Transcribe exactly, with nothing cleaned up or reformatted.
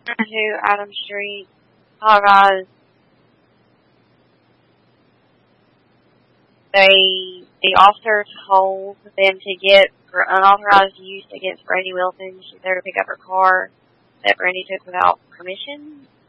to Adams Street. Hi guys. They, the officer told them to get, for unauthorized use against Brandy Wilson. She's there to pick up her car that Brandy took without permission.